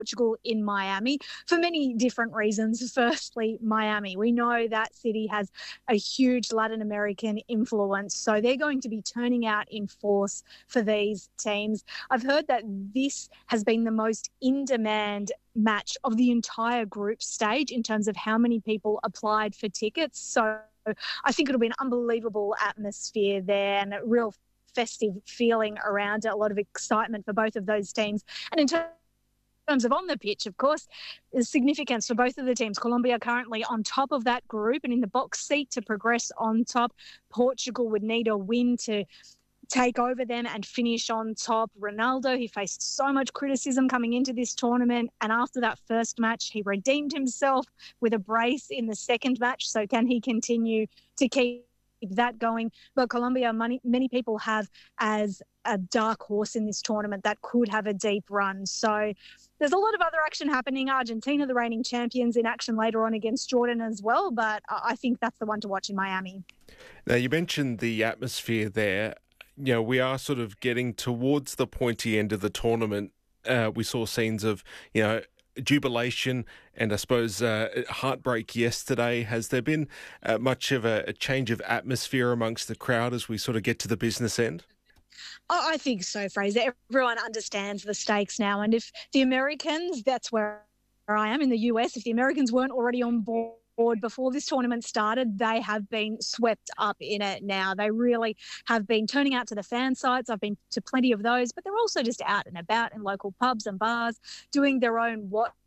Portugal in Miami for many different reasons. Firstly, Miami. We know that city has a huge Latin American influence, so they're going to be turning out in force for these teams. I've heard that this has been the most in-demand match of the entire group stage in terms of how many people applied for tickets. So I think it'll be an unbelievable atmosphere there and a real festive feeling around it, a lot of excitement for both of those teams. And in terms of on the pitch, of course, there's significance for both of the teams. Colombia currently on top of that group and in the box seat to progress on top. Portugal would need a win to take over them and finish on top. Ronaldo, he faced so much criticism coming into this tournament, and after that first match, he redeemed himself with a brace in the second match. So can he continue to keep that going? But Colombia, many people have as a dark horse in this tournament that could have a deep run. So there's a lot of other action happening. Argentina, the reigning champions, in action later on against Jordan as well. But I think that's the one to watch in Miami. Now, you mentioned the atmosphere there. You know, we are sort of getting towards the pointy end of the tournament. We saw scenes of, jubilation and I suppose heartbreak yesterday. Has there been much of a change of atmosphere amongst the crowd as we sort of get to the business end? I think so, Fraser. Everyone understands the stakes now. And if the Americans, that's where I am in the US, if the Americans weren't already on board before this tournament started, they have been swept up in it now. They really have been turning out to the fan sites. I've been to plenty of those, but they're also just out and about in local pubs and bars doing their own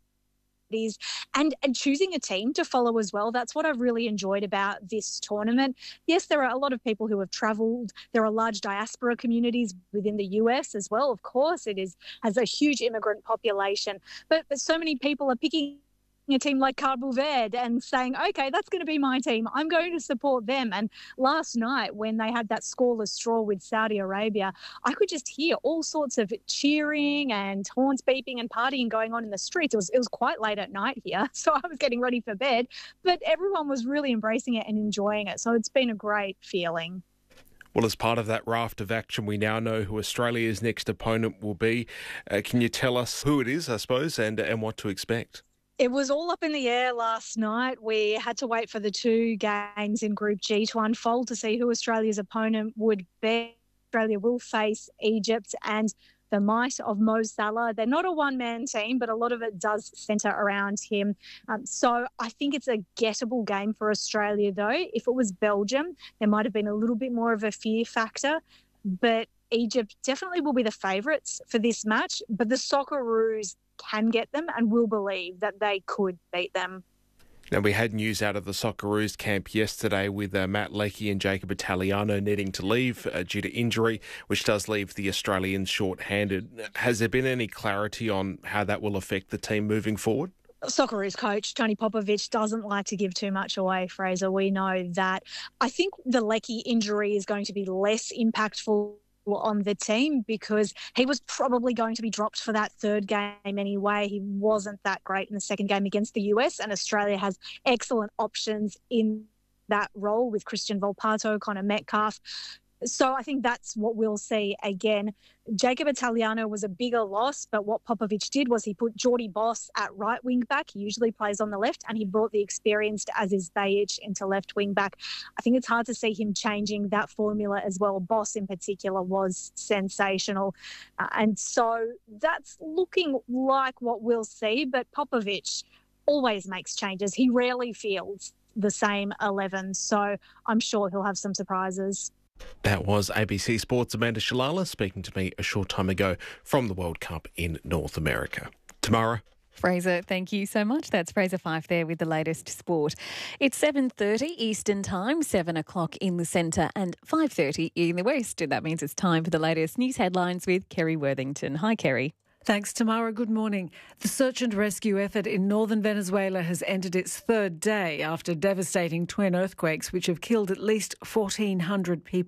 and choosing a team to follow as well. That's what I've really enjoyed about this tournament. Yes, there are a lot of people who have travelled. There are large diaspora communities within the US as well. Of course, has a huge immigrant population, but so many people are picking a team like Cabo Verde and saying, okay, that's going to be my team. I'm going to support them. And last night when they had that scoreless draw with Saudi Arabia, I could just hear all sorts of cheering and horns beeping and partying going on in the streets. It was quite late at night here, so I was getting ready for bed, but everyone was really embracing it and enjoying it. So it's been a great feeling. Well, as part of that raft of action, we now know who Australia's next opponent will be. Can you tell us who it is, I suppose, and what to expect? It was all up in the air last night. We had to wait for the two games in Group G to unfold to see who Australia's opponent would be. Australia will face Egypt and the might of Mo Salah. They're not a one-man team, but a lot of it does centre around him. So I think it's a gettable game for Australia, though. If it was Belgium, there might have been a little bit more of a fear factor, but Egypt definitely will be the favourites for this match. But the Socceroos can get them and will believe that they could beat them. Now, we had news out of the Socceroos camp yesterday with Matt Leckie and Jacob Italiano needing to leave due to injury, which does leave the Australians short-handed. Has there been any clarity on how that will affect the team moving forward? Socceroos coach Tony Popovic doesn't like to give too much away, Fraser. We know that. I think the Leckie injury is going to be less impactful on the team because he was probably going to be dropped for that third game anyway. He wasn't that great in the second game against the US, and Australia has excellent options in that role with Christian Volpato, Connor Metcalf. So I think that's what we'll see again. Jacob Italiano was a bigger loss, but what Popovic did was he put Jordy Boss at right wing back. He usually plays on the left, and he brought the experienced Aziz Bayic into left wing back. I think it's hard to see him changing that formula as well. Boss in particular was sensational. And so that's looking like what we'll see, but Popovic always makes changes. He rarely fields the same 11, so I'm sure he'll have some surprises. That was ABC Sports' Amanda Shalala speaking to me a short time ago from the World Cup in North America. Tamara. Fraser, thank you so much. That's Fraser Fife there with the latest sport. It's 7:30 Eastern Time, 7 o'clock in the centre and 5:30 in the west. And that means it's time for the latest news headlines with Kerry Worthington. Hi, Kerry. Thanks, Tamara. Good morning. The search and rescue effort in northern Venezuela has entered its third day after devastating twin earthquakes which have killed at least 1,400 people.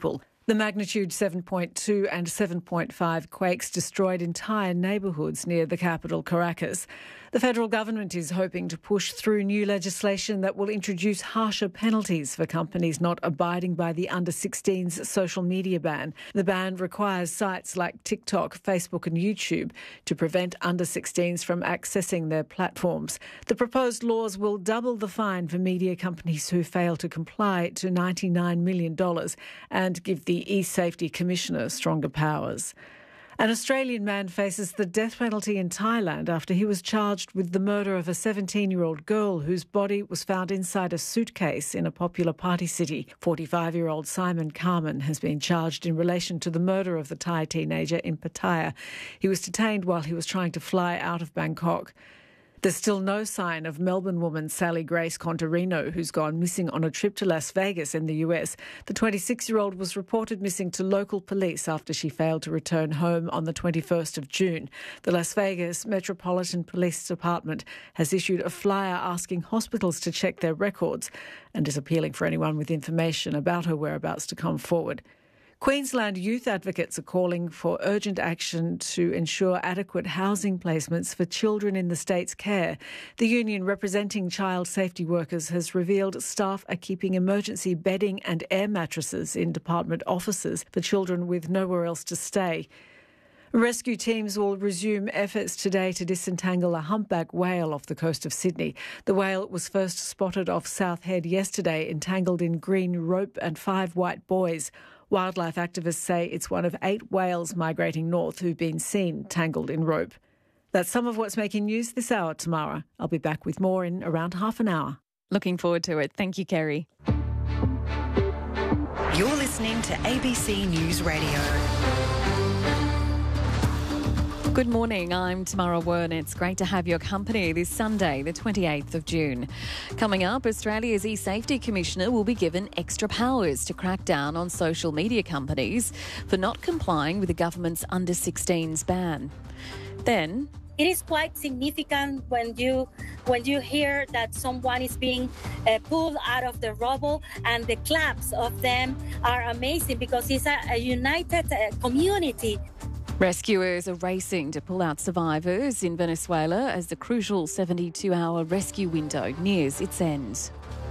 The magnitude 7.2 and 7.5 quakes destroyed entire neighbourhoods near the capital, Caracas. The federal government is hoping to push through new legislation that will introduce harsher penalties for companies not abiding by the under-16s social media ban. The ban requires sites like TikTok, Facebook and YouTube to prevent under-16s from accessing their platforms. The proposed laws will double the fine for media companies who fail to comply to $99 million and give the E-Safety Commissioner stronger powers. An Australian man faces the death penalty in Thailand after he was charged with the murder of a 17-year-old girl whose body was found inside a suitcase in a popular party city. 45-year-old Simon Carman has been charged in relation to the murder of the Thai teenager in Pattaya. He was detained while he was trying to fly out of Bangkok. There's still no sign of Melbourne woman Sally Grace Contarino, who's gone missing on a trip to Las Vegas in the US. The 26-year-old was reported missing to local police after she failed to return home on the 21st of June. The Las Vegas Metropolitan Police Department has issued a flyer asking hospitals to check their records and is appealing for anyone with information about her whereabouts to come forward. Queensland youth advocates are calling for urgent action to ensure adequate housing placements for children in the state's care. The union representing child safety workers has revealed staff are keeping emergency bedding and air mattresses in department offices for children with nowhere else to stay. Rescue teams will resume efforts today to disentangle a humpback whale off the coast of Sydney. The whale was first spotted off South Head yesterday, entangled in green rope and 5 white buoys. Wildlife activists say it's one of 8 whales migrating north who've been seen tangled in rope. That's some of what's making news this hour, Tamara. I'll be back with more in around half an hour. Looking forward to it. Thank you, Kerry. You're listening to ABC News Radio. Good morning, I'm Tamara Wern. It's great to have your company this Sunday, the 28th of June. Coming up, Australia's E-Safety Commissioner will be given extra powers to crack down on social media companies for not complying with the government's under-16s ban. Then, it is quite significant when you hear that someone is being pulled out of the rubble, and the claps of them are amazing because it's a united community. rescuers are racing to pull out survivors in Venezuela as the crucial 72-hour rescue window nears its end.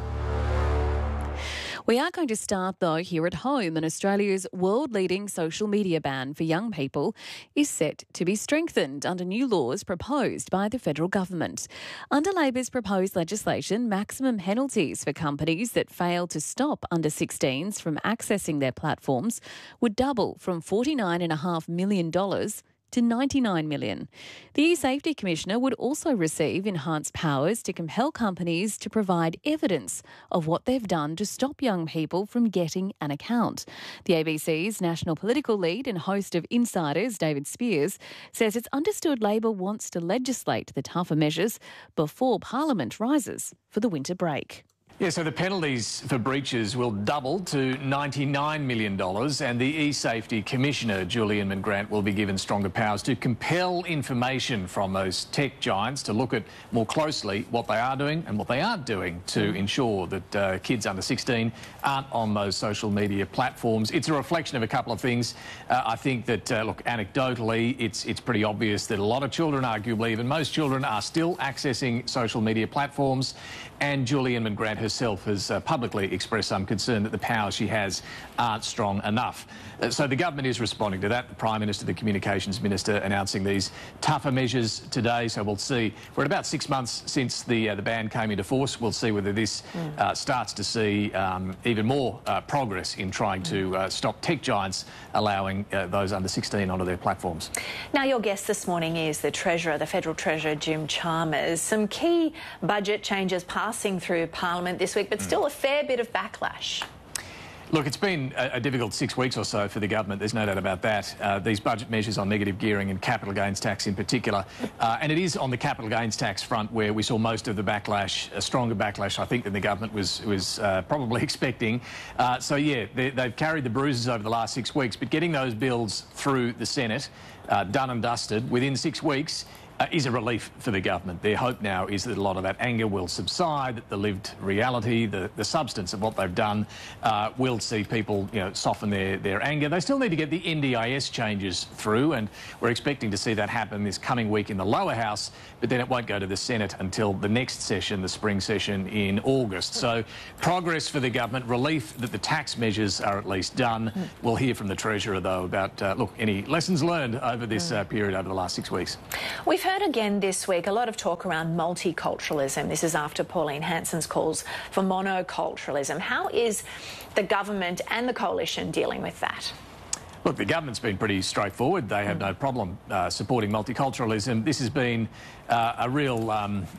We are going to start, though, here at home, and Australia's world-leading social media ban for young people is set to be strengthened under new laws proposed by the federal government. Under Labor's proposed legislation, maximum penalties for companies that fail to stop under-16s from accessing their platforms would double from $49.5 million to $99 million. The E-Safety Commissioner would also receive enhanced powers to compel companies to provide evidence of what they've done to stop young people from getting an account. The ABC's national political lead and host of Insiders, David Spears, says it's understood Labor wants to legislate the tougher measures before Parliament rises for the winter break. Yeah, so the penalties for breaches will double to $99 million, and the E-Safety Commissioner, Julian Mangrant, will be given stronger powers to compel information from those tech giants to look at more closely what they are doing and what they aren't doing to ensure that kids under 16 aren't on those social media platforms. It's a reflection of a couple of things. I think that, look, anecdotally, it's pretty obvious that a lot of children, arguably even most children, are still accessing social media platforms, and Julian Mangrant herself has publicly expressed some concern that the powers she has aren't strong enough. So the government is responding to that. The Prime Minister, the Communications Minister, announcing these tougher measures today. So we'll see. We're at about 6 months since the ban came into force. We'll see whether this starts to see even more progress in trying to stop tech giants allowing those under 16 onto their platforms. Now, your guest this morning is the Treasurer, the Federal Treasurer, Jim Chalmers. Some key budget changes passing through Parliament this week, but still a fair bit of backlash. Look, it's been a difficult 6 weeks or so for the government, there's no doubt about that. These budget measures on negative gearing and capital gains tax in particular. And it is on the capital gains tax front where we saw most of the backlash, a stronger backlash, I think, than the government was probably expecting. So, yeah, they've carried the bruises over the last 6 weeks, but getting those bills through the Senate, done and dusted, within 6 weeks, is a relief for the government. Their hope now is that a lot of that anger will subside, that the lived reality, the substance of what they've done will see people, soften their anger. They still need to get the NDIS changes through, and we're expecting to see that happen this coming week in the lower house, but then it won't go to the Senate until the next session, the spring session in August. So progress for the government, relief that the tax measures are at least done. We'll hear from the Treasurer, though, about, any lessons learned over this period over the last 6 weeks. We've heard again this week a lot of talk around multiculturalism. This is after Pauline Hanson's calls for monoculturalism. How is the government and the coalition dealing with that? Look, the government's been pretty straightforward. They have no problem supporting multiculturalism. This has been a real,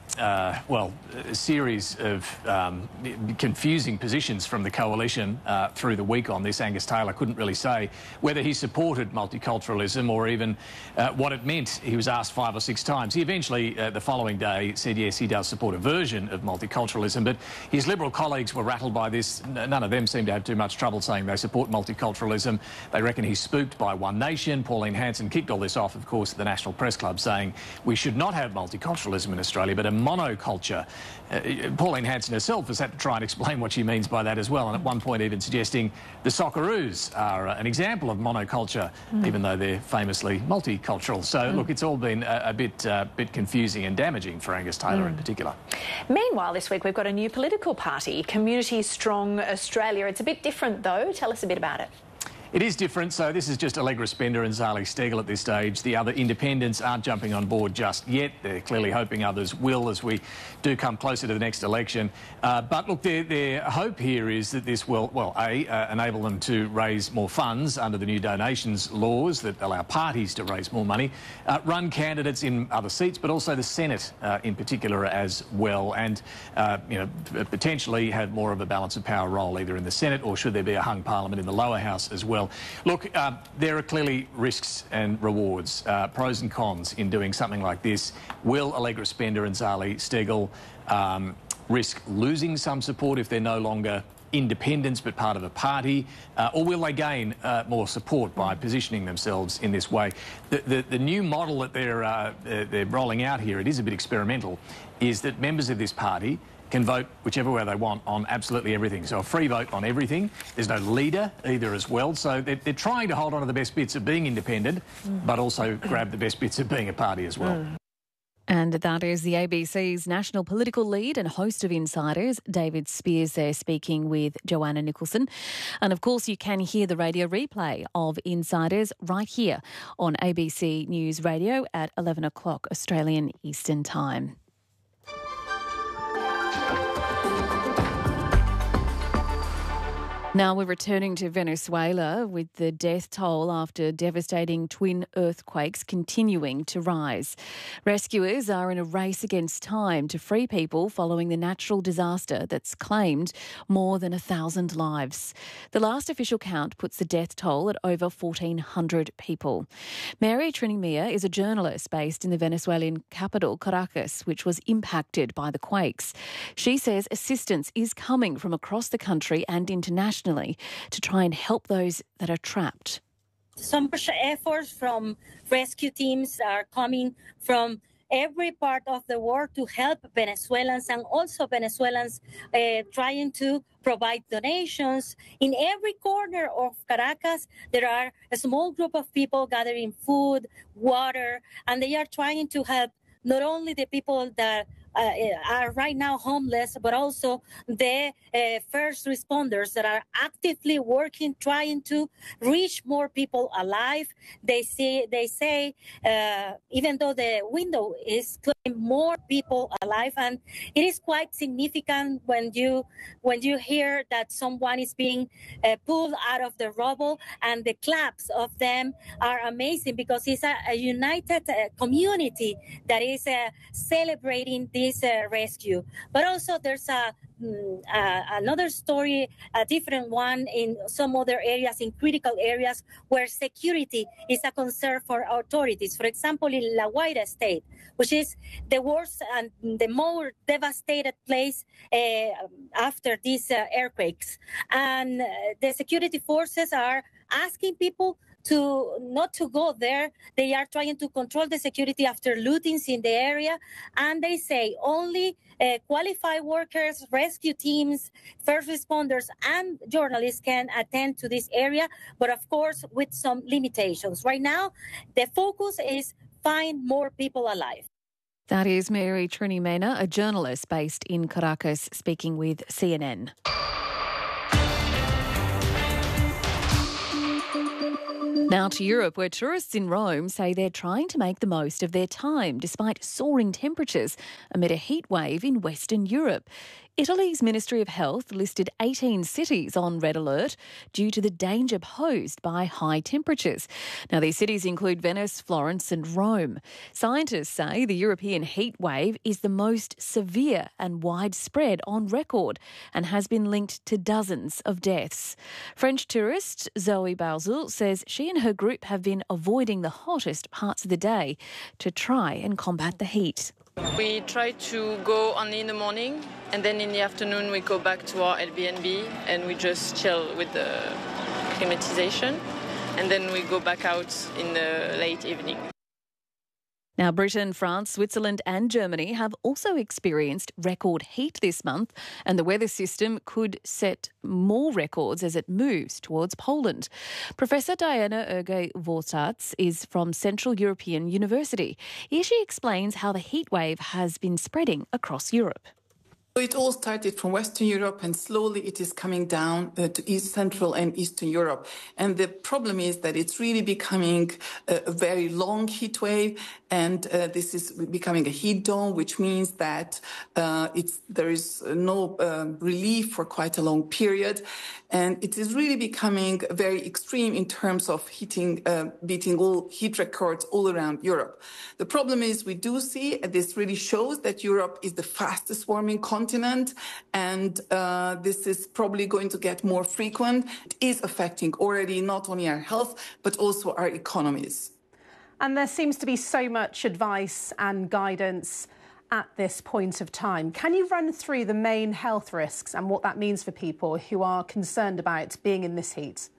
series of confusing positions from the coalition through the week on this. Angus Taylor couldn't really say whether he supported multiculturalism or even what it meant. He was asked 5 or 6 times. He eventually, the following day, said yes, he does support a version of multiculturalism, but his Liberal colleagues were rattled by this. None of them seem to have too much trouble saying they support multiculturalism. They reckon he's spooked by One Nation. Pauline Hanson kicked all this off, of course, at the National Press Club, saying we should not have multiculturalism in Australia, but a monoculture. Pauline Hanson herself has had to try and explain what she means by that as well, and at one point even suggesting the Socceroos are an example of monoculture, even though they're famously multicultural. So, look, it's all been a bit confusing and damaging for Angus Taylor in particular. Meanwhile, this week we've got a new political party, Community Strong Australia. It's a bit different, though. Tell us a bit about it. It is different, so this is just Allegra Spender and Zali Steggall at this stage. The other independents aren't jumping on board just yet. They're clearly hoping others will as we do come closer to the next election. But look, their hope here is that this will, enable them to raise more funds under the new donations laws that allow parties to raise more money, run candidates in other seats, but also the Senate in particular as well, and potentially have more of a balance of power role either in the Senate or should there be a hung parliament in the lower house as well. Look, there are clearly risks and rewards, pros and cons in doing something like this. Will Allegra Spender and Zali Steggall risk losing some support if they're no longer independents but part of a party, or will they gain more support by positioning themselves in this way? The new model that they're rolling out here, it is a bit experimental, is that members of this party can vote whichever way they want on absolutely everything. So a free vote on everything. There's no leader either as well. So they're trying to hold on to the best bits of being independent, but also grab the best bits of being a party as well. And that is the ABC's national political lead and host of Insiders, David Spears, there speaking with Joanna Nicholson. And of course, you can hear the radio replay of Insiders right here on ABC News Radio at 11 o'clock Australian Eastern Time. Now we're returning to Venezuela with the death toll after devastating twin earthquakes continuing to rise. Rescuers are in a race against time to free people following the natural disaster that's claimed more than 1,000 lives. The last official count puts the death toll at over 1,400 people. Mary Trinimia is a journalist based in the Venezuelan capital, Caracas, which was impacted by the quakes. She says assistance is coming from across the country and internationally to try and help those that are trapped. Some efforts from rescue teams are coming from every part of the world to help Venezuelans, and also Venezuelans trying to provide donations. In every corner of Caracas, there are a small group of people gathering food, water, and they are trying to help not only the people that are right now homeless, but also the first responders that are actively working, trying to reach more people alive. They say even though the window is clearing, more people alive, and it is quite significant when you hear that someone is being pulled out of the rubble, and the claps of them are amazing because it's a united community that is celebrating this rescue. But also there's another story, a different one in some other areas, in critical areas where security is a concern for authorities. For example, in La Guaira state, which is the worst and the more devastated place after these earthquakes. And the security forces are asking people not to go there. They are trying to control the security after lootings in the area. And they say only qualified workers, rescue teams, first responders, and journalists can attend to this area, but of course with some limitations. Right now, the focus is find more people alive. That is Mary Trini Mena, a journalist based in Caracas, speaking with CNN. Now to Europe, where tourists in Rome say they're trying to make the most of their time despite soaring temperatures amid a heat wave in Western Europe. Italy's Ministry of Health listed 18 cities on red alert due to the danger posed by high temperatures. Now, these cities include Venice, Florence and Rome. Scientists say the European heat wave is the most severe and widespread on record and has been linked to dozens of deaths. French tourist Zoe Bauzul says she and her group have been avoiding the hottest parts of the day to try and combat the heat. We try to go only in the morning, and then in the afternoon we go back to our Airbnb and we just chill with the climatization, and then we go back out in the late evening. Now, Britain, France, Switzerland and Germany have also experienced record heat this month, and the weather system could set more records as it moves towards Poland. Professor Diana Erge-Vorsatz is from Central European University. Here she explains how the heat wave has been spreading across Europe. It all started from Western Europe and slowly it is coming down to East Central and Eastern Europe. And the problem is that it's really becoming a very long heat wave, and this is becoming a heat dome, which means that there is no relief for quite a long period. And it is really becoming very extreme in terms of beating all heat records all around Europe. The problem is we do see, this really shows that Europe is the fastest warming continent, and this is probably going to get more frequent. It is affecting already not only our health, but also our economies. And there seems to be so much advice and guidance at this point of time. Can you run through the main health risks and what that means for people who are concerned about being in this heat?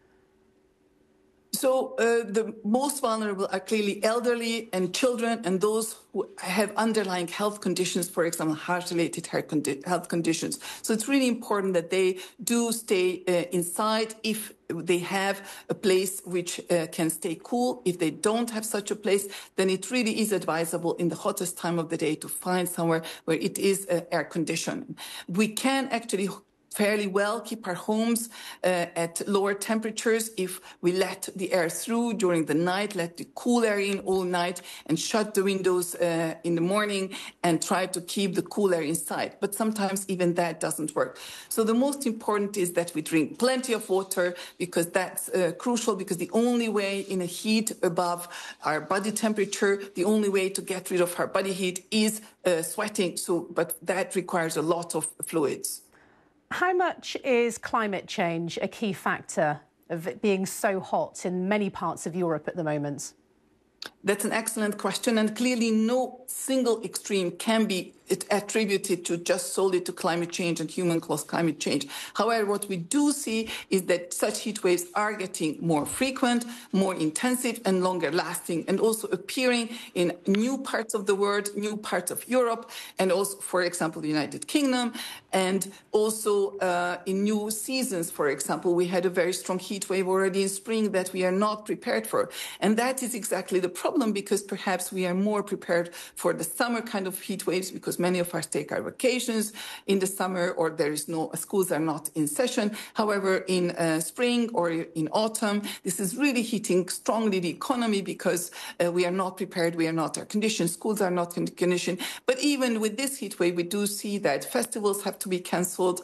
So the most vulnerable are clearly elderly and children and those who have underlying health conditions, for example, heart-related health conditions. So it's really important that they do stay inside if they have a place which can stay cool. If they don't have such a place, then it really is advisable in the hottest time of the day to find somewhere where it is air conditioned. We can actually fairly well keep our homes at lower temperatures if we let the air through during the night, let the cool air in all night, and shut the windows in the morning and try to keep the cool air inside. But sometimes even that doesn't work. So the most important is that we drink plenty of water, because that's crucial, because the only way in a heat above our body temperature, the only way to get rid of our body heat is sweating. But that requires a lot of fluids. How much is climate change a key factor of it being so hot in many parts of Europe at the moment? That's an excellent question, and clearly no single extreme can be attributed to just solely to climate change and human-caused climate change. However, what we do see is that such heat waves are getting more frequent, more intensive and longer lasting, and also appearing in new parts of the world, new parts of Europe, and also, for example, the United Kingdom, and also in new seasons. For example, we had a very strong heat wave already in spring that we are not prepared for. And that is exactly the problem, because perhaps we are more prepared for the summer kind of heat waves, because many of us take our vacations in the summer, or schools are not in session. However, in spring or in autumn, this is really hitting strongly the economy, because we are not prepared, we are not air conditioned, schools are not conditioned. But even with this heat wave, we do see that festivals have to be cancelled,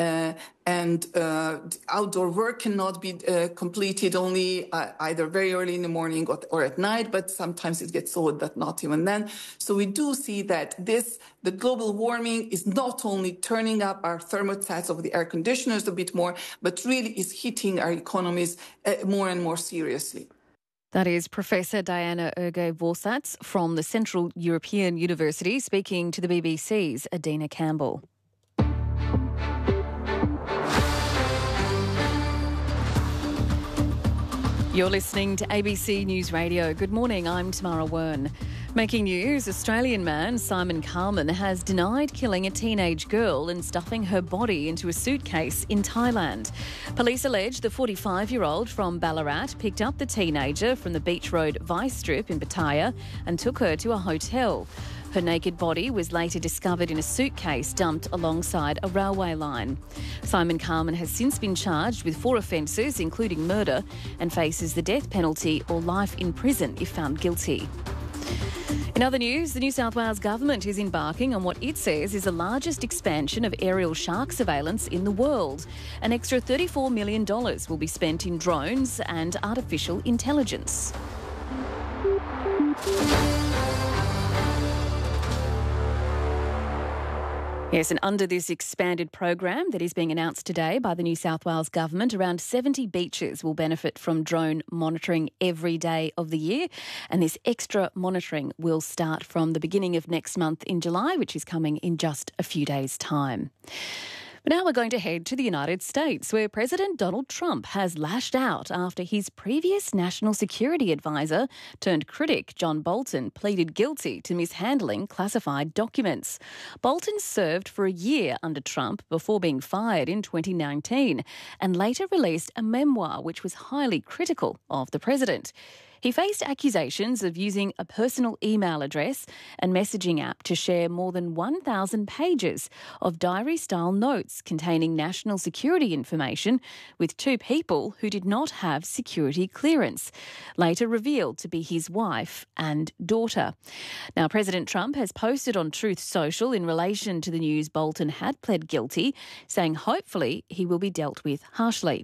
and outdoor work cannot be completed only either very early in the morning or at night, but sometimes it gets so that not even then. So we do see that the global warming is not only turning up our thermostats of the air conditioners a bit more, but really is hitting our economies more and more seriously. That is Professor Diana Erge-Vorsatz from the Central European University speaking to the BBC's Adina Campbell. You're listening to ABC News Radio. Good morning, I'm Tamara Wern. Making news, Australian man Simon Carman has denied killing a teenage girl and stuffing her body into a suitcase in Thailand. Police allege the 45-year-old from Ballarat picked up the teenager from the Beach Road Vice Strip in Pattaya and took her to a hotel. Her naked body was later discovered in a suitcase dumped alongside a railway line. Simon Carman has since been charged with 4 offences, including murder, and faces the death penalty or life in prison if found guilty. In other news, the New South Wales government is embarking on what it says is the largest expansion of aerial shark surveillance in the world. An extra $34 million will be spent in drones and artificial intelligence. Yes, and under this expanded program that is being announced today by the New South Wales government, around 70 beaches will benefit from drone monitoring every day of the year. And this extra monitoring will start from the beginning of next month in July, which is coming in just a few days' time. But now we're going to head to the United States, where President Donald Trump has lashed out after his previous national security advisor turned critic, John Bolton, pleaded guilty to mishandling classified documents. Bolton served for a year under Trump before being fired in 2019 and later released a memoir which was highly critical of the president. He faced accusations of using a personal email address and messaging app to share more than 1,000 pages of diary-style notes containing national security information with 2 people who did not have security clearance, later revealed to be his wife and daughter. Now, President Trump has posted on Truth Social in relation to the news Bolton had pled guilty, saying hopefully he will be dealt with harshly.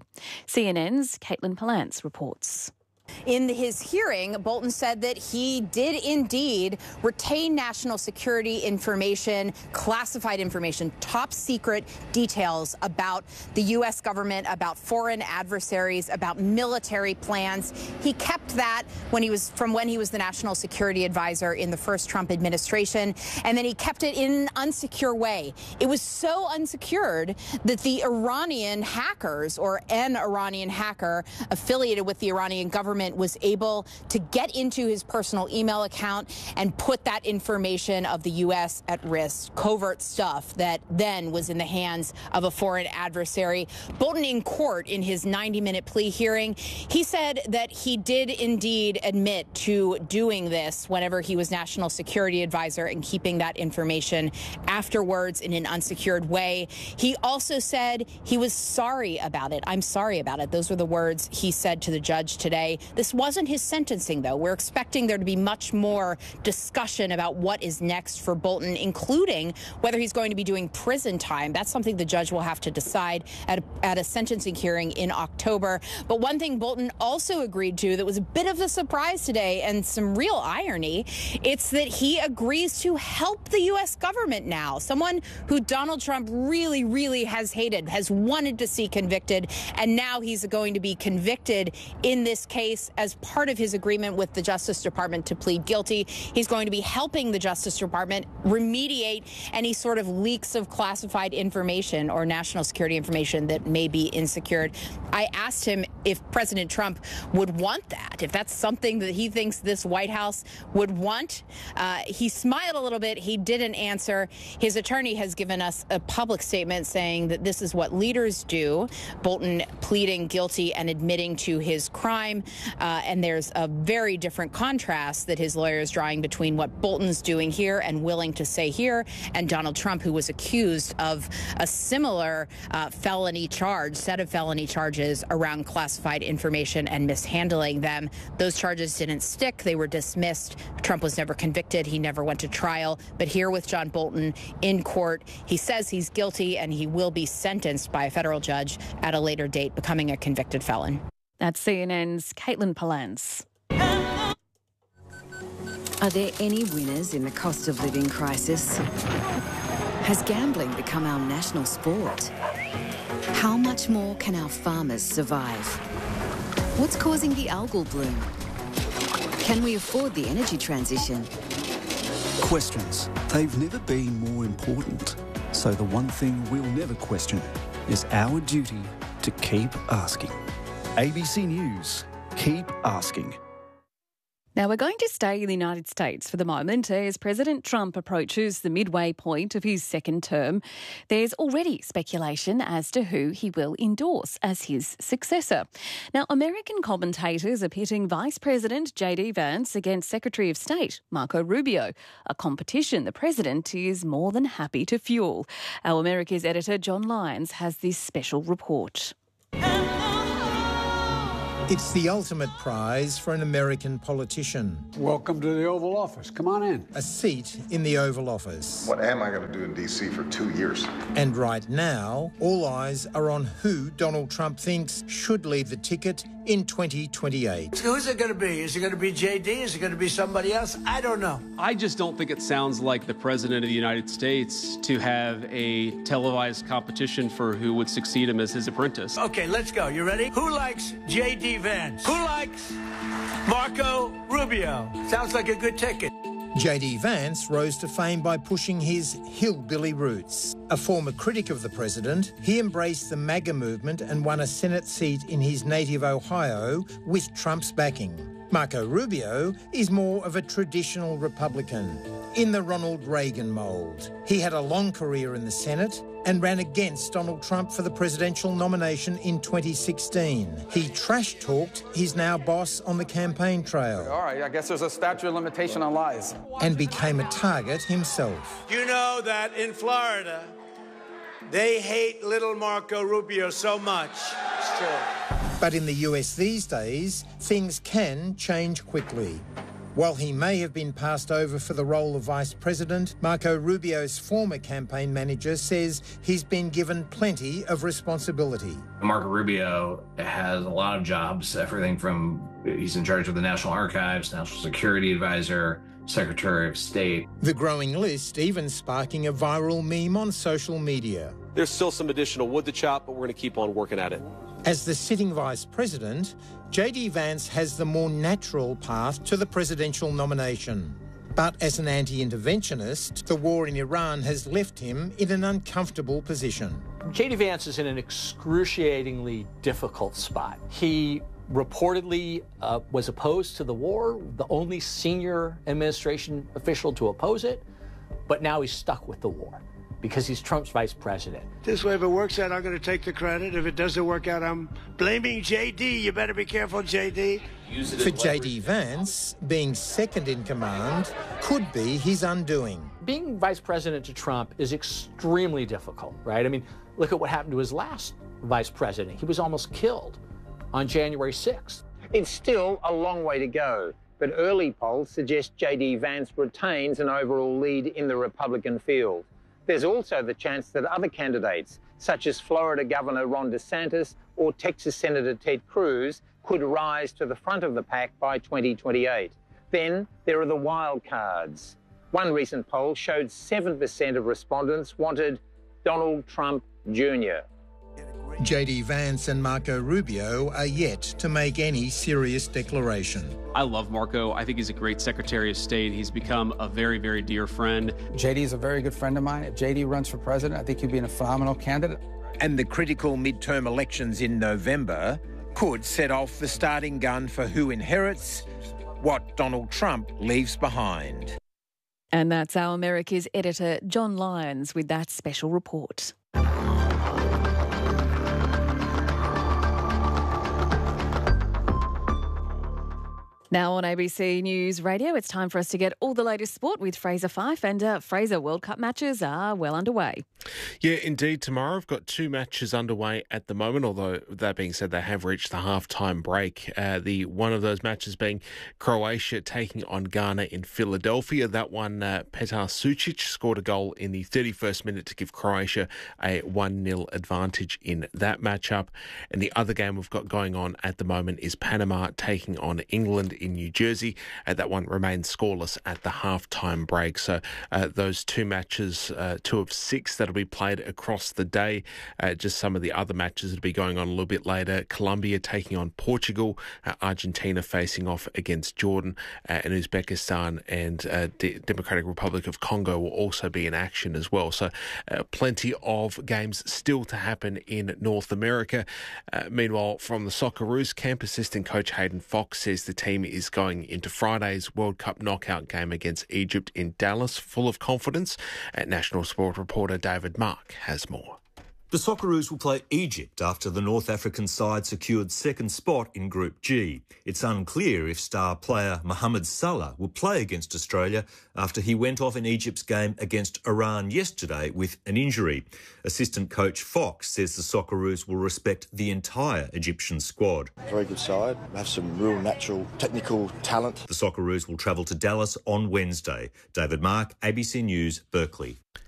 CNN's Caitlin Palance reports. In his hearing, Bolton said that he did indeed retain national security information, classified information, top secret details about the U.S. government, about foreign adversaries, about military plans. He kept that when he was the national security advisor in the first Trump administration, and then he kept it in an unsecure way. It was so unsecured that the Iranian hackers, or an Iranian hacker affiliated with the Iranian government, was able to get into his personal email account and put that information of the U.S. at risk, covert stuff that then was in the hands of a foreign adversary. Bolton in court in his 90-minute plea hearing, he said that he did indeed admit to doing this whenever he was national security advisor and keeping that information afterwards in an unsecured way. He also said he was sorry about it. I'm sorry about it. Those were the words he said to the judge today. This wasn't his sentencing, though. We're expecting there to be much more discussion about what is next for Bolton, including whether he's going to be doing prison time. That's something the judge will have to decide at a sentencing hearing in October. But one thing Bolton also agreed to that was a bit of a surprise today and some real irony, it's that he agrees to help the U.S. government now. Someone who Donald Trump really, really has hated, has wanted to see convicted, and now he's going to be convicted in this case as part of his agreement with the Justice Department to plead guilty. He's going to be helping the Justice Department remediate any sort of leaks of classified information or national security information that may be insecure. I asked him if President Trump would want that, if that's something that he thinks this White House would want. He smiled a little bit. He didn't answer. His attorney has given us a public statement saying that this is what leaders do. Bolton pleading guilty and admitting to his crime. And there's a very different contrast that his lawyer is drawing between what Bolton's doing here and willing to say here, and Donald Trump, who was accused of a similar set of felony charges around classified information and mishandling them. Those charges didn't stick. They were dismissed. Trump was never convicted. He never went to trial. But here with John Bolton in court, he says he's guilty and he will be sentenced by a federal judge at a later date, becoming a convicted felon. That's CNN's Caitlin Palance. Are there any winners in the cost of living crisis? Has gambling become our national sport? How much more can our farmers survive? What's causing the algal bloom? Can we afford the energy transition? Questions. They've never been more important. So the one thing we'll never question is our duty to keep asking. ABC News, Keep asking. Now, we're going to stay in the United States for the moment as President Trump approaches the midway point of his second term. There's already speculation as to who he will endorse as his successor. Now, American commentators are pitting Vice President J.D. Vance against Secretary of State Marco Rubio, a competition the president is more than happy to fuel. Our America's editor John Lyons has this special report. It's the ultimate prize for an American politician. Welcome to the Oval Office. Come on in. A seat in the Oval Office. What am I going to do in D.C. for 2 years? And right now, all eyes are on who Donald Trump thinks should lead the ticket in 2028. Who's it going to be? Is it going to be J.D.? Is it going to be somebody else? I don't know. I just don't think it sounds like the President of the United States to have a televised competition for who would succeed him as his apprentice. Okay, let's go. You ready? Who likes J.D. Vance? Who likes Marco Rubio? Sounds like a good ticket. J.D. Vance rose to fame by pushing his hillbilly roots. A former critic of the president, he embraced the MAGA movement and won a Senate seat in his native Ohio with Trump's backing. Marco Rubio is more of a traditional Republican, in the Ronald Reagan mould. He had a long career in the Senate and ran against Donald Trump for the presidential nomination in 2016. He trash-talked his now boss on the campaign trail. All right, I guess there's a statute of limitation on lies. And became a target himself. You know that in Florida, they hate little Marco Rubio so much. It's true. But in the US these days, things can change quickly. While he may have been passed over for the role of vice president, Marco Rubio's former campaign manager says he's been given plenty of responsibility. Marco Rubio has a lot of jobs, everything from he's in charge of the National Archives, National Security Advisor, Secretary of State. The growing list even sparking a viral meme on social media. There's still some additional wood to chop, but we're going to keep on working at it. As the sitting vice president, J.D. Vance has the more natural path to the presidential nomination. But as an anti-interventionist, the war in Iran has left him in an uncomfortable position. J.D. Vance is in an excruciatingly difficult spot. He reportedly was opposed to the war, the only senior administration official to oppose it, but now he's stuck with the war because he's Trump's vice president. This way, if it works out, I'm going to take the credit. If it doesn't work out, I'm blaming J.D. You better be careful, J.D. For J.D. Vance, being second in command could be his undoing. Being vice president to Trump is extremely difficult, right? I mean, look at what happened to his last vice president. He was almost killed on January 6th. It's still a long way to go, but early polls suggest J.D. Vance retains an overall lead in the Republican field. There's also the chance that other candidates, such as Florida Governor Ron DeSantis or Texas Senator Ted Cruz, could rise to the front of the pack by 2028. Then there are the wild cards. One recent poll showed 7% of respondents wanted Donald Trump Jr. J.D. Vance and Marco Rubio are yet to make any serious declaration. I love Marco. I think he's a great Secretary of State. He's become a very, very dear friend. J.D. is a very good friend of mine. If J.D. runs for president, I think he'd be a phenomenal candidate. And the critical midterm elections in November could set off the starting gun for who inherits what Donald Trump leaves behind. And that's our America's editor, John Lyons, with that special report. Now on ABC News Radio, it's time for us to get all the latest sport with Fraser Fyfe. And Fraser, World Cup matches are well underway. Yeah, indeed. Tomorrow I've got two matches underway at the moment, although that being said, they have reached the half-time break. The one of those matches being Croatia taking on Ghana in Philadelphia. That one, Petar Sucic scored a goal in the 31st minute to give Croatia a 1-0 advantage in that matchup. And the other game we've got going on at the moment is Panama taking on England in New Jersey. That one remains scoreless at the half-time break. So those two matches, 2 of 6, that'll be be played across the day. Just some of the other matches that will be going on a little bit later. Colombia taking on Portugal, Argentina facing off against Jordan, and Uzbekistan and Democratic Republic of Congo will also be in action as well. So plenty of games still to happen in North America. Meanwhile, from the Socceroos camp, assistant coach Hayden Fox says the team is going into Friday's World Cup knockout game against Egypt in Dallas full of confidence. National Sport reporter David Mark has more. The Socceroos will play Egypt after the North African side secured second spot in Group G. It's unclear if star player Mohamed Salah will play against Australia after he went off in Egypt's game against Iran yesterday with an injury. Assistant coach Fox says the Socceroos will respect the entire Egyptian squad. Very good side, have some real natural technical talent. The Socceroos will travel to Dallas on Wednesday. David Mark, ABC News, Berkeley.